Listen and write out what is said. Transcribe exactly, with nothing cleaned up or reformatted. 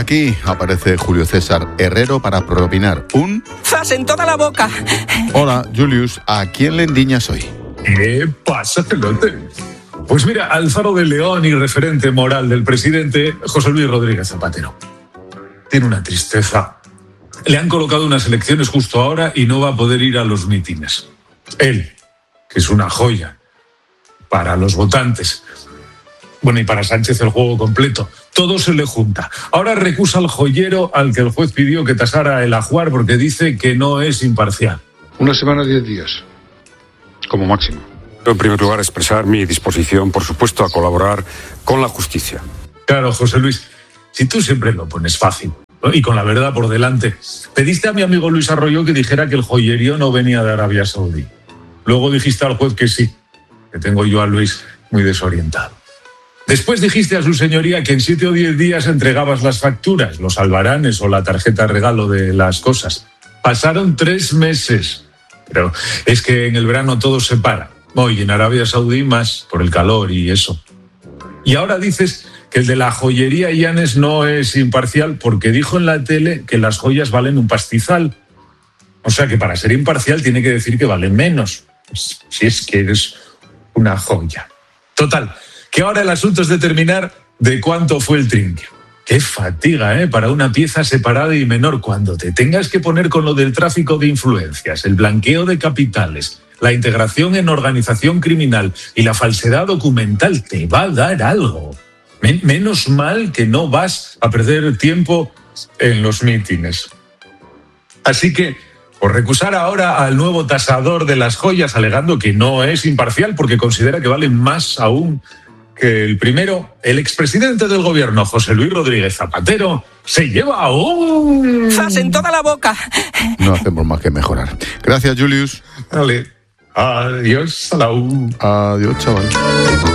aquí. Aparece Julio César Herrero para propinar un... ¡zas en toda la boca! Hola, Julius, ¿a quién le endiñas hoy? ¿Qué pasa, celote? Pues mira, al faro de León y referente moral del presidente, José Luis Rodríguez Zapatero. Tiene una tristeza. Le han colocado unas elecciones justo ahora y no va a poder ir a los mítines. Él, que es una joya para los votantes. Bueno, y para Sánchez el juego completo. Todo se le junta. Ahora recusa al joyero al que el juez pidió que tasara el ajuar porque dice que no es imparcial. Una semana, diez días, como máximo. En primer lugar, expresar mi disposición, por supuesto, a colaborar con la justicia. Claro, José Luis, si tú siempre lo pones fácil, ¿no? Y con la verdad por delante. Pediste a mi amigo Luis Arroyo que dijera que el joyerío no venía de Arabia Saudí. Luego dijiste al juez que sí, que tengo yo a Luis muy desorientado. Después dijiste a su señoría que en siete o diez días entregabas las facturas, los albaranes o la tarjeta regalo de las cosas. Pasaron tres meses. Pero es que en el verano todo se para. Hoy en Arabia Saudí más por el calor y eso. Y ahora dices que el de la joyería Llanes no es imparcial porque dijo en la tele que las joyas valen un pastizal. O sea que para ser imparcial tiene que decir que valen menos. Pues, si es que eres una joya. Total, que ahora el asunto es determinar de cuánto fue el trinqueo. Qué fatiga, ¿eh? Para una pieza separada y menor, cuando te tengas que poner con lo del tráfico de influencias, el blanqueo de capitales, la integración en organización criminal y la falsedad documental, te va a dar algo. Men- menos mal que no vas a perder tiempo en los mítines. Así que, por recusar ahora al nuevo tasador de las joyas, alegando que no es imparcial porque considera que valen más aún que el primero, el expresidente del gobierno, José Luis Rodríguez Zapatero, se lleva un... ¡zas en toda la boca! No hacemos más que mejorar. Gracias, Julius. Dale. Adiós, Salau. Adiós, chaval.